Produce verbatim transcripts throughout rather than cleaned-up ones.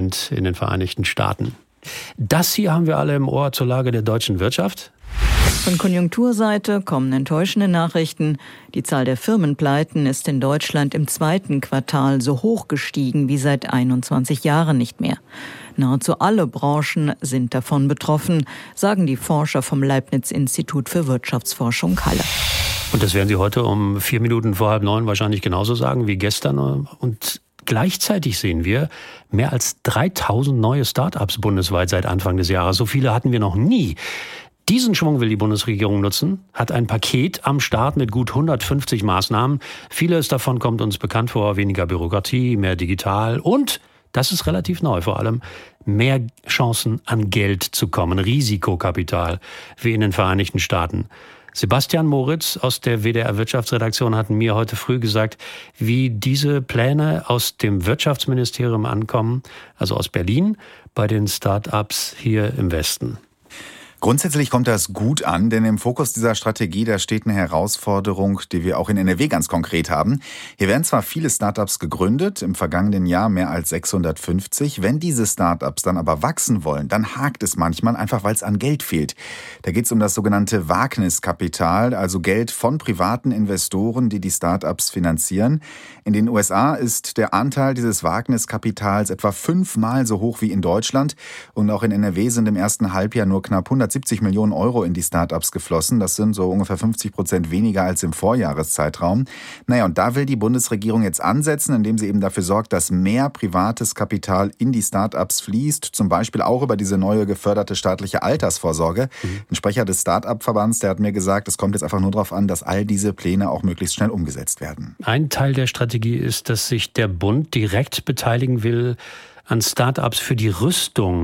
Prozent in den Vereinigten Staaten. Das hier haben wir alle im Ohr zur Lage der deutschen Wirtschaft. Von Konjunkturseite kommen enttäuschende Nachrichten. Die Zahl der Firmenpleiten ist in Deutschland im zweiten Quartal so hoch gestiegen wie seit einundzwanzig Jahren nicht mehr. Nahezu alle Branchen sind davon betroffen, sagen die Forscher vom Leibniz-Institut für Wirtschaftsforschung Halle. Und das werden Sie heute um vier Minuten vor halb neun wahrscheinlich genauso sagen wie gestern. Und gleichzeitig sehen wir mehr als dreitausend neue Start-ups bundesweit seit Anfang des Jahres. So viele hatten wir noch nie. Diesen Schwung will die Bundesregierung nutzen, hat ein Paket am Start mit gut hundertfünfzig Maßnahmen. Vieles davon kommt uns bekannt vor, weniger Bürokratie, mehr digital und, das ist relativ neu, vor allem mehr Chancen an Geld zu kommen, Risikokapital, wie in den Vereinigten Staaten. Sebastian Moritz aus der W D R Wirtschaftsredaktion hat mir heute früh gesagt, wie diese Pläne aus dem Wirtschaftsministerium ankommen, also aus Berlin, bei den Start-ups hier im Westen. Grundsätzlich kommt das gut an, denn im Fokus dieser Strategie, da steht eine Herausforderung, die wir auch in N R W ganz konkret haben. Hier werden zwar viele Startups gegründet, im vergangenen Jahr mehr als sechshundertfünfzig. Wenn diese Startups dann aber wachsen wollen, dann hakt es manchmal, einfach weil es an Geld fehlt. Da geht es um das sogenannte Wagniskapital, also Geld von privaten Investoren, die die Startups finanzieren. In den U S A ist der Anteil dieses Wagniskapitals etwa fünfmal so hoch wie in Deutschland. Und auch in N R W sind im ersten Halbjahr nur knapp hundertsiebzig Millionen Euro in die Startups geflossen. Das sind so ungefähr fünfzig Prozent weniger als im Vorjahreszeitraum. Naja, und da will die Bundesregierung jetzt ansetzen, indem sie eben dafür sorgt, dass mehr privates Kapital in die Startups fließt. Zum Beispiel auch über diese neue geförderte staatliche Altersvorsorge. Mhm. Ein Sprecher des Start-up-Verbands, der hat mir gesagt, es kommt jetzt einfach nur darauf an, dass all diese Pläne auch möglichst schnell umgesetzt werden. Ein Teil der Strategie ist, dass sich der Bund direkt beteiligen will an Start-ups für die Rüstung.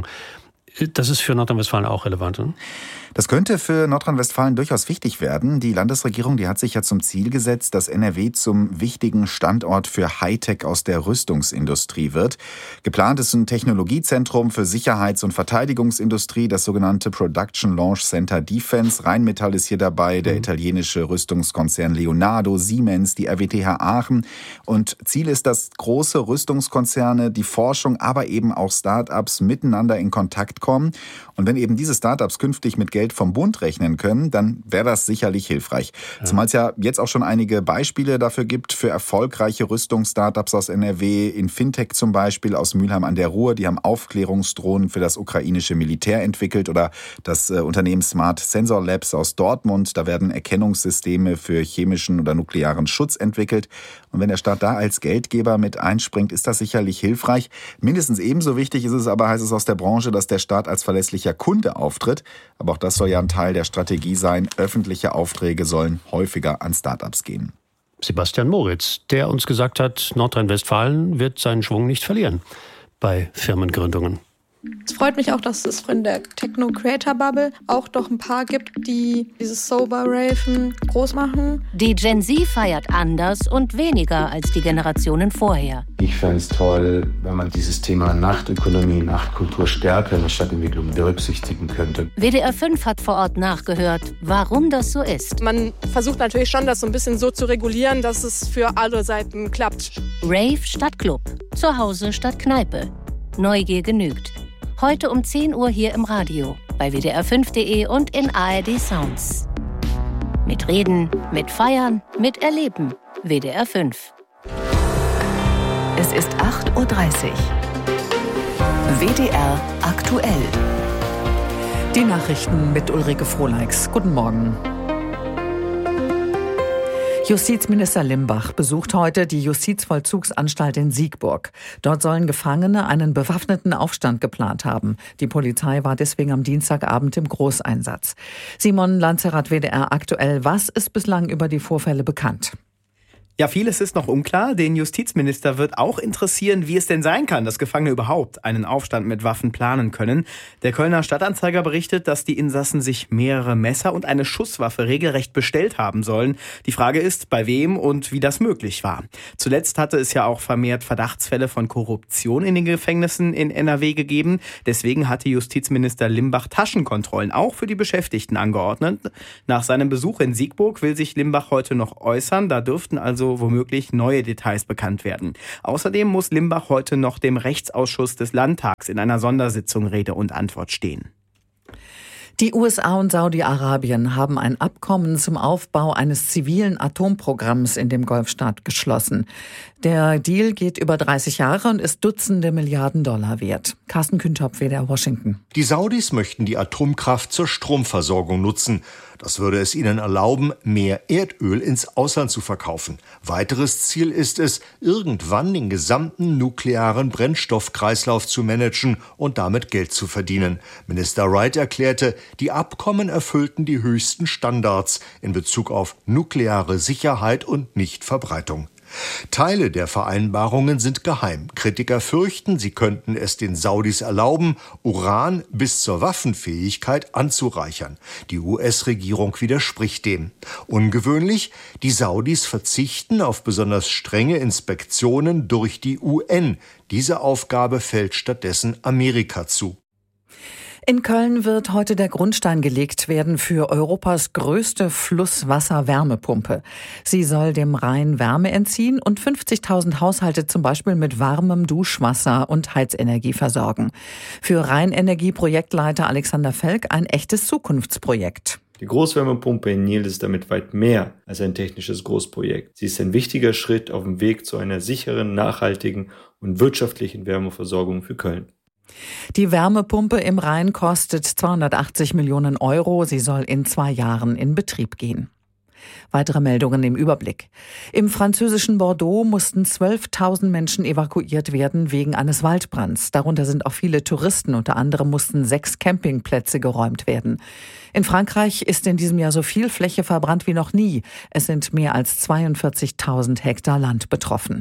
Das ist für Nordrhein-Westfalen auch relevant, oder? Das könnte für Nordrhein-Westfalen durchaus wichtig werden. Die Landesregierung, die hat sich ja zum Ziel gesetzt, dass N R W zum wichtigen Standort für Hightech aus der Rüstungsindustrie wird. Geplant ist ein Technologiezentrum für Sicherheits- und Verteidigungsindustrie, das sogenannte Production Launch Center Defense. Rheinmetall ist hier dabei, der italienische Rüstungskonzern Leonardo, Siemens, die R W T H Aachen. Und Ziel ist, dass große Rüstungskonzerne, die Forschung, aber eben auch Start-ups miteinander in Kontakt kommen. Und wenn eben diese Start-ups künftig mit Geld vom Bund rechnen können, dann wäre das sicherlich hilfreich. Ja. Zumal es ja jetzt auch schon einige Beispiele dafür gibt für erfolgreiche Rüstungsstartups aus N R W, in Fintech zum Beispiel aus Mülheim an der Ruhr. Die haben Aufklärungsdrohnen für das ukrainische Militär entwickelt oder das äh, Unternehmen Smart Sensor Labs aus Dortmund. Da werden Erkennungssysteme für chemischen oder nuklearen Schutz entwickelt. Und wenn der Staat da als Geldgeber mit einspringt, ist das sicherlich hilfreich. Mindestens ebenso wichtig ist es aber, heißt es aus der Branche, dass der Staat als verlässlicher Kunde auftritt. Aber auch das soll ja ein Teil der Strategie sein. Öffentliche Aufträge sollen häufiger an Startups gehen. Sebastian Moritz, der uns gesagt hat, Nordrhein-Westfalen wird seinen Schwung nicht verlieren bei Firmengründungen. Es freut mich auch, dass es in der Techno-Creator-Bubble auch doch ein paar gibt, die dieses Sober-Raven groß machen. Die Gen Z feiert anders und weniger als die Generationen vorher. Ich fände es toll, wenn man dieses Thema Nachtökonomie, Nachtkultur stärker in der Stadtentwicklung berücksichtigen könnte. W D R fünf hat vor Ort nachgehört, warum das so ist. Man versucht natürlich schon, das so ein bisschen so zu regulieren, dass es für alle Seiten klappt. Rave statt Club, zu Hause statt Kneipe. Neugier genügt. Heute um zehn Uhr hier im Radio, bei W D R fünf Punkt de und in A R D Sounds. Mit Reden, mit Feiern, mit Erleben. W D R fünf. Es ist acht Uhr dreißig. W D R aktuell. Die Nachrichten mit Ulrike Frohleix. Guten Morgen. Justizminister Limbach besucht heute die Justizvollzugsanstalt in Siegburg. Dort sollen Gefangene einen bewaffneten Aufstand geplant haben. Die Polizei war deswegen am Dienstagabend im Großeinsatz. Simon Lanzerath, W D R aktuell. Was ist bislang über die Vorfälle bekannt? Ja, vieles ist noch unklar. Den Justizminister wird auch interessieren, wie es denn sein kann, dass Gefangene überhaupt einen Aufstand mit Waffen planen können. Der Kölner Stadtanzeiger berichtet, dass die Insassen sich mehrere Messer und eine Schusswaffe regelrecht bestellt haben sollen. Die Frage ist, bei wem und wie das möglich war. Zuletzt hatte es ja auch vermehrt Verdachtsfälle von Korruption in den Gefängnissen in N R W gegeben. Deswegen hatte Justizminister Limbach Taschenkontrollen auch für die Beschäftigten angeordnet. Nach seinem Besuch in Siegburg will sich Limbach heute noch äußern. Da dürften also also womöglich neue Details bekannt werden. Außerdem muss Limbach heute noch dem Rechtsausschuss des Landtags in einer Sondersitzung Rede und Antwort stehen. Die U S A und Saudi-Arabien haben ein Abkommen zum Aufbau eines zivilen Atomprogramms in dem Golfstaat geschlossen. Der Deal geht über dreißig Jahre und ist Dutzende Milliarden Dollar wert. Carsten Küntop, W D R Washington. Die Saudis möchten die Atomkraft zur Stromversorgung nutzen. Das würde es ihnen erlauben, mehr Erdöl ins Ausland zu verkaufen. Weiteres Ziel ist es, irgendwann den gesamten nuklearen Brennstoffkreislauf zu managen und damit Geld zu verdienen. Minister Wright erklärte, die Abkommen erfüllten die höchsten Standards in Bezug auf nukleare Sicherheit und Nichtverbreitung. Teile der Vereinbarungen sind geheim. Kritiker fürchten, sie könnten es den Saudis erlauben, Uran bis zur Waffenfähigkeit anzureichern. Die U S-Regierung widerspricht dem. Ungewöhnlich, die Saudis verzichten auf besonders strenge Inspektionen durch die U N. Diese Aufgabe fällt stattdessen Amerika zu. In Köln wird heute der Grundstein gelegt werden für Europas größte Flusswasser-Wärmepumpe. Sie soll dem Rhein Wärme entziehen und fünfzigtausend Haushalte zum Beispiel mit warmem Duschwasser und Heizenergie versorgen. Für Rheinenergie-Projektleiter Alexander Felk ein echtes Zukunftsprojekt. Die Großwärmepumpe in Nil ist damit weit mehr als ein technisches Großprojekt. Sie ist ein wichtiger Schritt auf dem Weg zu einer sicheren, nachhaltigen und wirtschaftlichen Wärmeversorgung für Köln. Die Wärmepumpe im Rhein kostet zweihundertachtzig Millionen Euro. Sie soll in zwei Jahren in Betrieb gehen. Weitere Meldungen im Überblick. Im französischen Bordeaux mussten zwölftausend Menschen evakuiert werden wegen eines Waldbrands. Darunter sind auch viele Touristen. Unter anderem mussten sechs Campingplätze geräumt werden. In Frankreich ist in diesem Jahr so viel Fläche verbrannt wie noch nie. Es sind mehr als zweiundvierzigtausend Hektar Land betroffen.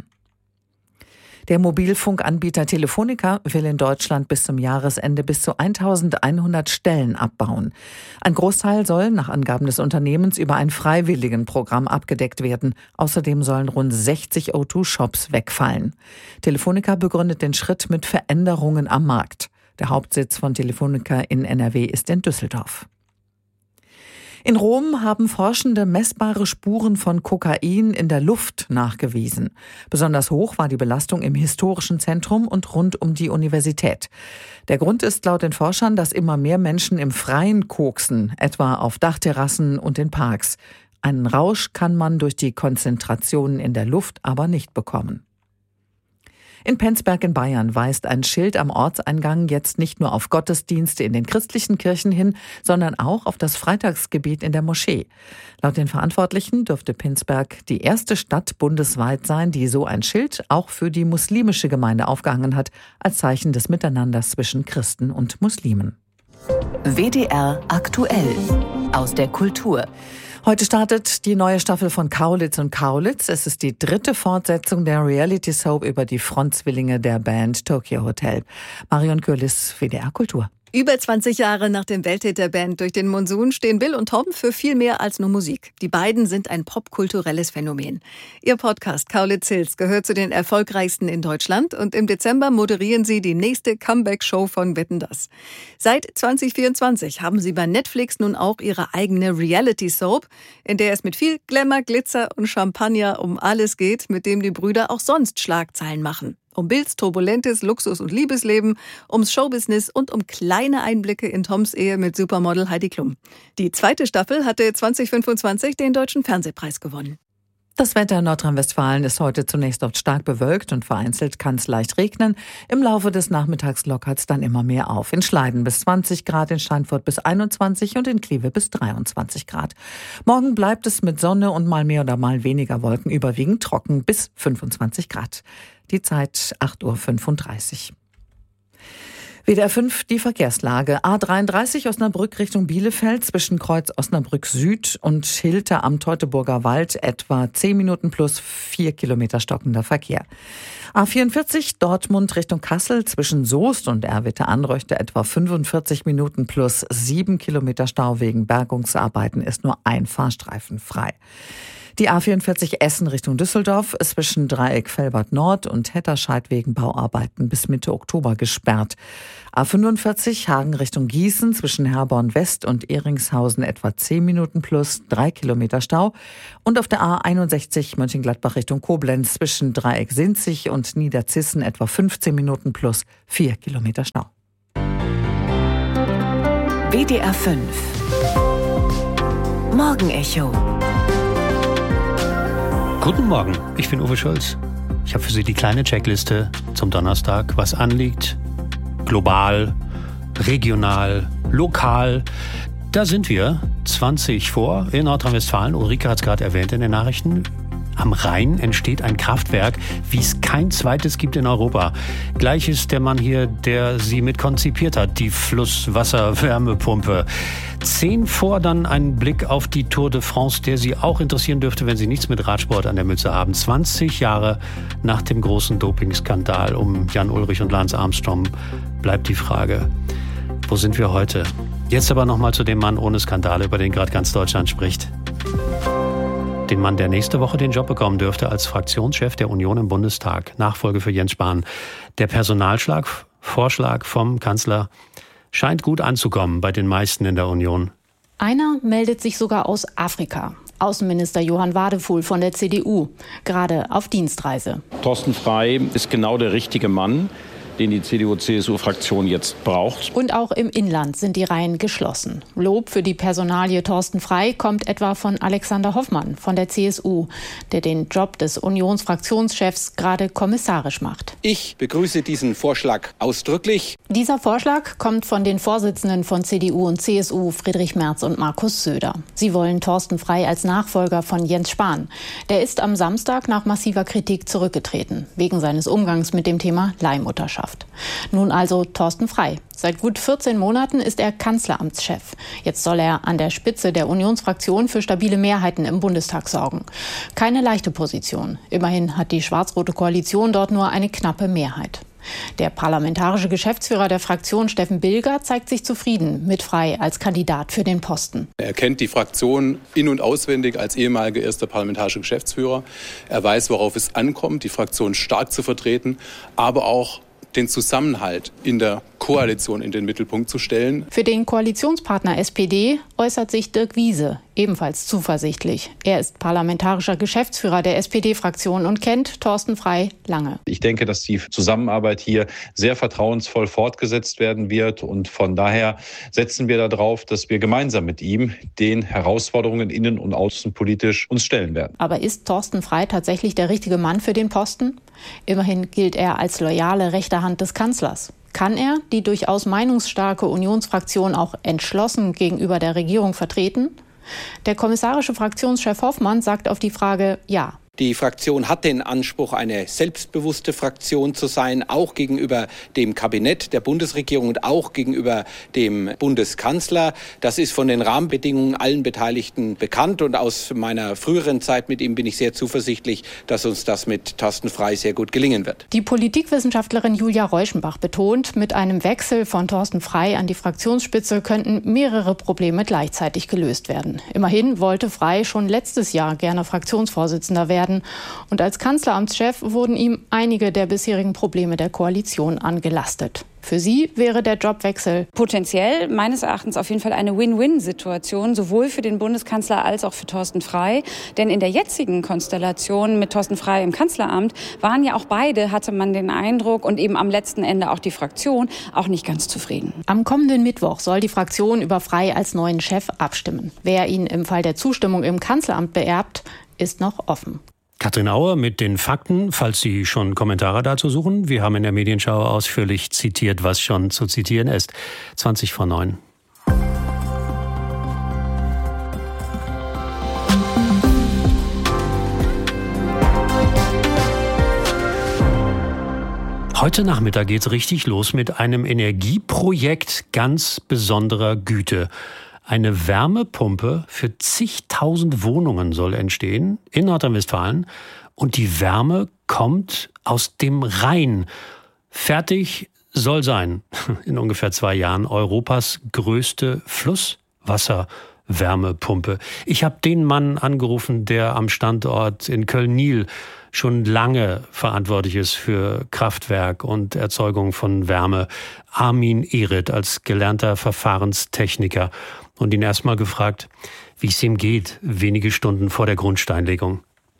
Der Mobilfunkanbieter Telefonica will in Deutschland bis zum Jahresende bis zu eintausendeinhundert Stellen abbauen. Ein Großteil soll nach Angaben des Unternehmens über ein Freiwilligenprogramm abgedeckt werden. Außerdem sollen rund sechzig O zwei Shops wegfallen. Telefonica begründet den Schritt mit Veränderungen am Markt. Der Hauptsitz von Telefonica in N R W ist in Düsseldorf. In Rom haben Forschende messbare Spuren von Kokain in der Luft nachgewiesen. Besonders hoch war die Belastung im historischen Zentrum und rund um die Universität. Der Grund ist laut den Forschern, dass immer mehr Menschen im Freien koksen, etwa auf Dachterrassen und in Parks. Einen Rausch kann man durch die Konzentrationen in der Luft aber nicht bekommen. In Penzberg in Bayern weist ein Schild am Ortseingang jetzt nicht nur auf Gottesdienste in den christlichen Kirchen hin, sondern auch auf das Freitagsgebet in der Moschee. Laut den Verantwortlichen dürfte Penzberg die erste Stadt bundesweit sein, die so ein Schild auch für die muslimische Gemeinde aufgehangen hat, als Zeichen des Miteinanders zwischen Christen und Muslimen. W D R aktuell aus der Kultur. Heute startet die neue Staffel von Kaulitz und Kaulitz. Es ist die dritte Fortsetzung der Reality-Soap über die Frontzwillinge der Band Tokyo Hotel. Marion Kürlis, W D R Kultur. Über zwanzig Jahre nach dem Welthit der Band Durch den Monsun stehen Bill und Tom für viel mehr als nur Musik. Die beiden sind ein popkulturelles Phänomen. Ihr Podcast Kaulitz Hills gehört zu den erfolgreichsten in Deutschland und im Dezember moderieren sie die nächste Comeback-Show von Wetten, dass. Seit zwanzig vierundzwanzig haben sie bei Netflix nun auch ihre eigene Reality-Soap, in der es mit viel Glamour, Glitzer und Champagner um alles geht, mit dem die Brüder auch sonst Schlagzeilen machen. Um Bills turbulentes Luxus- und Liebesleben, ums Showbusiness und um kleine Einblicke in Toms Ehe mit Supermodel Heidi Klum. Die zweite Staffel hatte zwanzig fünfundzwanzig den Deutschen Fernsehpreis gewonnen. Das Wetter in Nordrhein-Westfalen ist heute zunächst oft stark bewölkt und vereinzelt kann es leicht regnen. Im Laufe des Nachmittags lockert es dann immer mehr auf. In Schleiden bis zwanzig Grad, in Steinfurt bis einundzwanzig und in Kleve bis dreiundzwanzig Grad. Morgen bleibt es mit Sonne und mal mehr oder mal weniger Wolken überwiegend trocken bis fünfundzwanzig Grad. Die Zeit acht Uhr fünfunddreißig. W D R fünf, die Verkehrslage. A dreiunddreißig Osnabrück Richtung Bielefeld zwischen Kreuz Osnabrück Süd und Hilter am Teutoburger Wald etwa zehn Minuten plus vier Kilometer stockender Verkehr. A vierundvierzig Dortmund Richtung Kassel zwischen Soest und Erwitte-Anröchte etwa fünfundvierzig Minuten plus sieben Kilometer Stau wegen Bergungsarbeiten ist nur ein Fahrstreifen frei. Die A vierundvierzig Essen Richtung Düsseldorf ist zwischen Dreieck Velbert Nord und Hetterscheid wegen Bauarbeiten bis Mitte Oktober gesperrt. A fünfundvierzig Hagen Richtung Gießen zwischen Herborn West und Ehringshausen etwa zehn Minuten plus drei Kilometer Stau. Und auf der A einundsechzig Mönchengladbach Richtung Koblenz zwischen Dreieck Sinzig und Niederzissen etwa fünfzehn Minuten plus vier Kilometer Stau. W D R fünf Morgenecho. Guten Morgen, ich bin Uwe Schulz. Ich habe für Sie die kleine Checkliste zum Donnerstag, was anliegt. Global, regional, lokal. Da sind wir, zwanzig vor in Nordrhein-Westfalen. Ulrike hat es gerade erwähnt in den Nachrichten. Am Rhein entsteht ein Kraftwerk, wie es kein zweites gibt in Europa. Gleich ist der Mann hier, der sie mit konzipiert hat, die Flusswasser-Wärmepumpe. Zehn vor dann ein Blick auf die Tour de France, der Sie auch interessieren dürfte, wenn Sie nichts mit Radsport an der Mütze haben. zwanzig Jahre nach dem großen Dopingskandal um Jan Ullrich und Lance Armstrong bleibt die Frage, wo sind wir heute? Jetzt aber nochmal zu dem Mann ohne Skandale, über den gerade ganz Deutschland spricht. Den Mann, der nächste Woche den Job bekommen dürfte als Fraktionschef der Union im Bundestag. Nachfolge für Jens Spahn. Der Personalschlag, Vorschlag vom Kanzler scheint gut anzukommen bei den meisten in der Union. Einer meldet sich sogar aus Afrika. Außenminister Johann Wadefuhl von der C D U, gerade auf Dienstreise. Thorsten Frey ist genau der richtige Mann, den die C D U-C S U-Fraktion jetzt braucht. Und auch im Inland sind die Reihen geschlossen. Lob für die Personalie Thorsten Frey kommt etwa von Alexander Hoffmann von der C S U, der den Job des Unionsfraktionschefs gerade kommissarisch macht. Ich begrüße diesen Vorschlag ausdrücklich. Dieser Vorschlag kommt von den Vorsitzenden von C D U und C S U, Friedrich Merz und Markus Söder. Sie wollen Thorsten Frey als Nachfolger von Jens Spahn. Der ist am Samstag nach massiver Kritik zurückgetreten, wegen seines Umgangs mit dem Thema Leihmutterschaft. Nun also Thorsten Frey. Seit gut vierzehn Monaten ist er Kanzleramtschef. Jetzt soll er an der Spitze der Unionsfraktion für stabile Mehrheiten im Bundestag sorgen. Keine leichte Position. Immerhin hat die schwarz-rote Koalition dort nur eine knappe Mehrheit. Der parlamentarische Geschäftsführer der Fraktion, Steffen Bilger, zeigt sich zufrieden mit Frey als Kandidat für den Posten. Er kennt die Fraktion in- und auswendig als ehemaliger erster parlamentarischer Geschäftsführer. Er weiß, worauf es ankommt, die Fraktion stark zu vertreten, aber auch den Zusammenhalt in der Koalition in den Mittelpunkt zu stellen. Für den Koalitionspartner S P D äußert sich Dirk Wiese ebenfalls zuversichtlich. Er ist parlamentarischer Geschäftsführer der S P D-Fraktion und kennt Thorsten Frey lange. Ich denke, dass die Zusammenarbeit hier sehr vertrauensvoll fortgesetzt werden wird und von daher setzen wir darauf, dass wir gemeinsam mit ihm den Herausforderungen innen- und außenpolitisch uns stellen werden. Aber ist Thorsten Frey tatsächlich der richtige Mann für den Posten? Immerhin gilt er als loyale rechte Hand des Kanzlers. Kann er die durchaus meinungsstarke Unionsfraktion auch entschlossen gegenüber der Regierung vertreten? Der kommissarische Fraktionschef Hoffmann sagt auf die Frage ja. Die Fraktion hat den Anspruch, eine selbstbewusste Fraktion zu sein, auch gegenüber dem Kabinett der Bundesregierung und auch gegenüber dem Bundeskanzler. Das ist von den Rahmenbedingungen allen Beteiligten bekannt und aus meiner früheren Zeit mit ihm bin ich sehr zuversichtlich, dass uns das mit Thorsten Frey sehr gut gelingen wird. Die Politikwissenschaftlerin Julia Reuschenbach betont, mit einem Wechsel von Thorsten Frey an die Fraktionsspitze könnten mehrere Probleme gleichzeitig gelöst werden. Immerhin wollte Frey schon letztes Jahr gerne Fraktionsvorsitzender werden. Und als Kanzleramtschef wurden ihm einige der bisherigen Probleme der Koalition angelastet. Für sie wäre der Jobwechsel potenziell meines Erachtens auf jeden Fall eine Win-Win-Situation, sowohl für den Bundeskanzler als auch für Thorsten Frey. Denn in der jetzigen Konstellation mit Thorsten Frey im Kanzleramt waren ja auch beide, hatte man den Eindruck, und eben am letzten Ende auch die Fraktion, auch nicht ganz zufrieden. Am kommenden Mittwoch soll die Fraktion über Frey als neuen Chef abstimmen. Wer ihn im Fall der Zustimmung im Kanzleramt beerbt, ist noch offen. Katrin Auer mit den Fakten, falls Sie schon Kommentare dazu suchen. Wir haben in der Medienschau ausführlich zitiert, was schon zu zitieren ist. zwanzig vor neun. Heute Nachmittag geht's richtig los mit einem Energieprojekt ganz besonderer Güte. Eine Wärmepumpe für zigtausend Wohnungen soll entstehen in Nordrhein-Westfalen. Und die Wärme kommt aus dem Rhein. Fertig soll sein, in ungefähr zwei Jahren, Europas größte Flusswasserwärmepumpe. Wärmepumpe. Ich habe den Mann angerufen, der am Standort in Köln-Niel schon lange verantwortlich ist für Kraftwerk und Erzeugung von Wärme. Armin Ehret als gelernter Verfahrenstechniker. Und ihn erstmal gefragt, wie es ihm geht, wenige Stunden vor der Grundsteinlegung.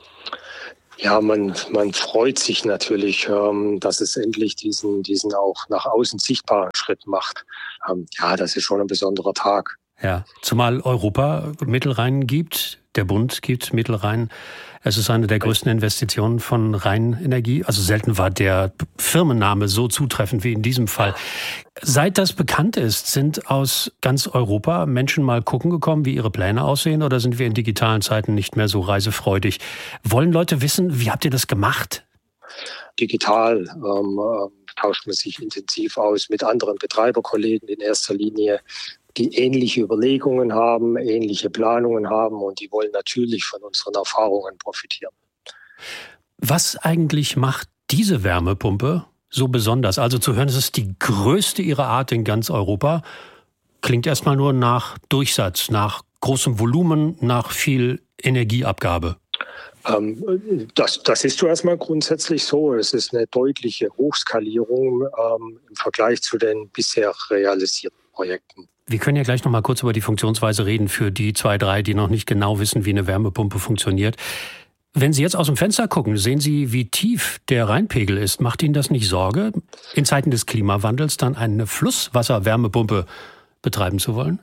Ja, man, man freut sich natürlich, ähm, dass es endlich diesen, diesen auch nach außen sichtbaren Schritt macht. Ähm, ja, das ist schon ein besonderer Tag. Ja, zumal Europa Mittel rein gibt, der Bund gibt Mittel rein. Es ist eine der größten Investitionen von Rheinenergie. Also selten war der Firmenname so zutreffend wie in diesem Fall. Seit das bekannt ist, sind aus ganz Europa Menschen mal gucken gekommen, wie ihre Pläne aussehen, oder sind wir in digitalen Zeiten nicht mehr so reisefreudig? Wollen Leute wissen, wie habt ihr das gemacht? Digital ähm, tauscht man sich intensiv aus mit anderen Betreiberkollegen in erster Linie, die ähnliche Überlegungen haben, ähnliche Planungen haben, und die wollen natürlich von unseren Erfahrungen profitieren. Was eigentlich macht diese Wärmepumpe so besonders? Also zu hören, es ist die größte ihrer Art in ganz Europa, klingt erstmal nur nach Durchsatz, nach großem Volumen, nach viel Energieabgabe. Ähm, das, das ist so erstmal grundsätzlich so. Es ist eine deutliche Hochskalierung ähm, im Vergleich zu den bisher realisierten Projekten. Wir können ja gleich noch mal kurz über die Funktionsweise reden für die zwei, drei, die noch nicht genau wissen, wie eine Wärmepumpe funktioniert. Wenn Sie jetzt aus dem Fenster gucken, sehen Sie, wie tief der Rheinpegel ist. Macht Ihnen das nicht Sorge, in Zeiten des Klimawandels dann eine Flusswasserwärmepumpe betreiben zu wollen?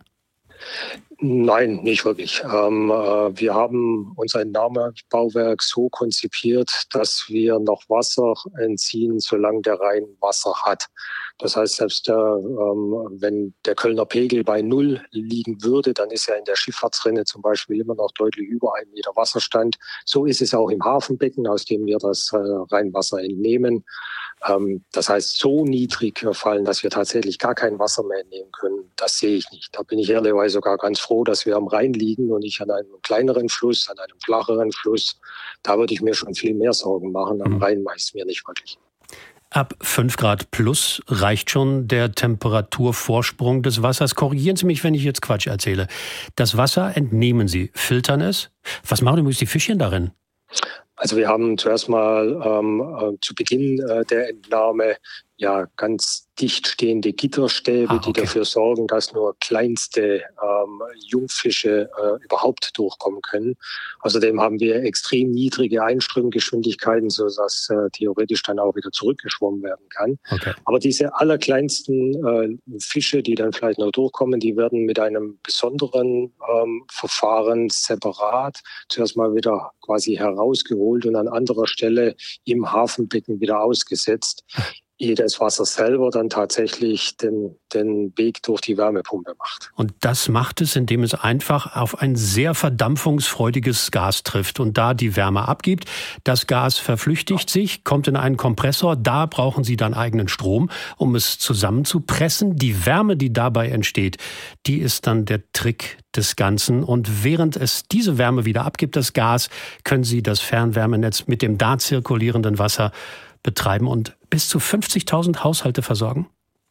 Nein, nicht wirklich. Ähm, äh, wir haben unser Entnahmebauwerk so konzipiert, dass wir noch Wasser entziehen, solange der Rhein Wasser hat. Das heißt, selbst äh, ähm, wenn der Kölner Pegel bei Null liegen würde, dann ist ja in der Schifffahrtsrinne zum Beispiel immer noch deutlich über einen Meter Wasserstand. So ist es auch im Hafenbecken, aus dem wir das äh, Rheinwasser entnehmen. Ähm, das heißt, so niedrig fallen, dass wir tatsächlich gar kein Wasser mehr entnehmen können, das sehe ich nicht. Da bin ich ehrlicherweise sogar ganz froh, dass wir am Rhein liegen und nicht an einem kleineren Fluss, an einem flacheren Fluss. Da würde ich mir schon viel mehr Sorgen machen. Am Rhein mache ich es mir nicht wirklich. Ab fünf Grad plus reicht schon der Temperaturvorsprung des Wassers. Korrigieren Sie mich, wenn ich jetzt Quatsch erzähle. Das Wasser entnehmen Sie, filtern es. Was machen übrigens die Fischchen darin? Also wir haben zuerst mal ähm, äh, zu Beginn äh, der Entnahme ja ganz dicht stehende Gitterstäbe, ah, okay. die dafür sorgen, dass nur kleinste ähm, Jungfische äh, überhaupt durchkommen können. Außerdem haben wir extrem niedrige Einströmgeschwindigkeiten, sodass äh, theoretisch dann auch wieder zurückgeschwommen werden kann. Okay. Aber diese allerkleinsten äh, Fische, die dann vielleicht noch durchkommen, die werden mit einem besonderen ähm, Verfahren separat zuerst mal wieder quasi herausgeholt und an anderer Stelle im Hafenbecken wieder ausgesetzt. Jedes Wasser selber dann tatsächlich den, den Weg durch die Wärmepumpe macht. Und das macht es, indem es einfach auf ein sehr verdampfungsfreudiges Gas trifft und da die Wärme abgibt. Das Gas verflüchtigt sich, kommt in einen Kompressor. Da brauchen Sie dann eigenen Strom, um es zusammenzupressen. Die Wärme, die dabei entsteht, die ist dann der Trick des Ganzen. Und während es diese Wärme wieder abgibt, das Gas, können Sie das Fernwärmenetz mit dem da zirkulierenden Wasser betreiben und bis zu fünfzigtausend Haushalte versorgen?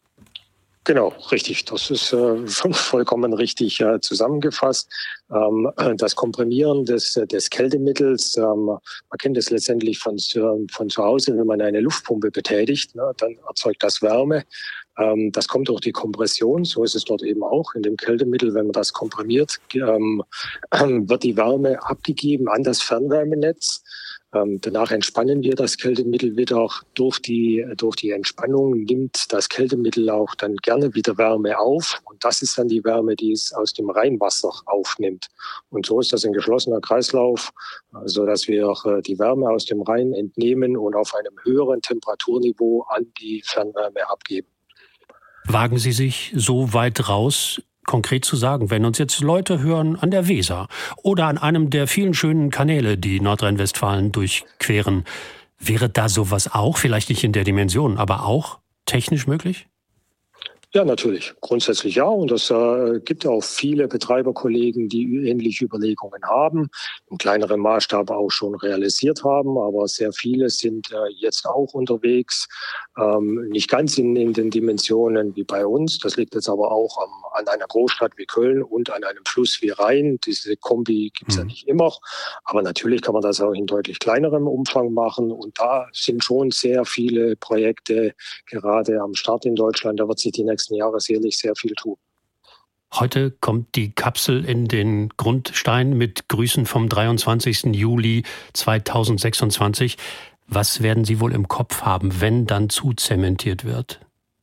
Genau, richtig. Das ist äh, vollkommen richtig äh, zusammengefasst. Ähm, das Komprimieren des, des Kältemittels, ähm, man kennt es letztendlich von, von zu Hause, wenn man eine Luftpumpe betätigt, ne, dann erzeugt das Wärme. Ähm, das kommt durch die Kompression, so ist es dort eben auch in dem Kältemittel. Wenn man das komprimiert, ähm, wird die Wärme abgegeben an das Fernwärmenetz. Ähm, danach entspannen wir das Kältemittel wieder. Durch die, durch die Entspannung nimmt das Kältemittel auch dann gerne wieder Wärme auf. Und das ist dann die Wärme, die es aus dem Rheinwasser aufnimmt. Und so ist das ein geschlossener Kreislauf, so dass wir auch äh, die Wärme aus dem Rhein entnehmen und auf einem höheren Temperaturniveau an die Fernwärme abgeben. Wagen Sie sich so weit raus, konkret zu sagen, wenn uns jetzt Leute hören an der Weser oder an einem der vielen schönen Kanäle, die Nordrhein-Westfalen durchqueren, wäre da sowas auch, vielleicht nicht in der Dimension, aber auch technisch möglich? Ja, natürlich. Grundsätzlich ja. Und das äh, gibt auch viele Betreiberkollegen, die ähnliche Überlegungen haben, im kleineren Maßstab auch schon realisiert haben. Aber sehr viele sind äh, jetzt auch unterwegs, ähm, nicht ganz in, in den Dimensionen wie bei uns. Das liegt jetzt aber auch am, an einer Großstadt wie Köln und an einem Fluss wie Rhein. Diese Kombi gibt's mhm. ja nicht immer. Aber natürlich kann man das auch in deutlich kleinerem Umfang machen. Und da sind schon sehr viele Projekte gerade am Start in Deutschland. Da wird sich die nächsten Jahre sicherlich sehr viel tun. Heute kommt die Kapsel in den Grundstein mit Grüßen vom dreiundzwanzigsten Juli zweitausendsechsundzwanzig. Was werden Sie wohl im Kopf haben, wenn dann zuzementiert wird?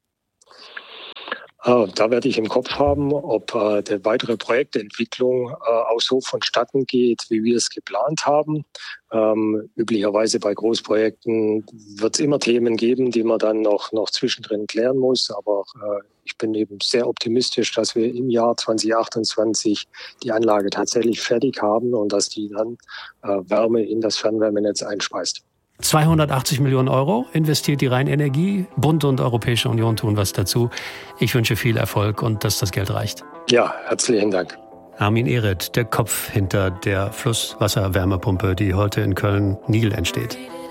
Da werde ich im Kopf haben, ob äh, die weitere Projektentwicklung äh, auch so vonstatten geht, wie wir es geplant haben. Ähm, üblicherweise bei Großprojekten wird es immer Themen geben, die man dann noch, noch zwischendrin klären muss. Aber äh, ich bin eben sehr optimistisch, dass wir im Jahr zweitausendachtundzwanzig die Anlage tatsächlich fertig haben und dass die dann äh, Wärme in das Fernwärmenetz einspeist. zweihundertachtzig Millionen Euro investiert die Rheinenergie. Bund und Europäische Union tun was dazu. Ich wünsche viel Erfolg und dass das Geld reicht. Ja, herzlichen Dank. Armin Ehret, der Kopf hinter der Flusswasserwärmepumpe, die heute in Köln-Nil entsteht.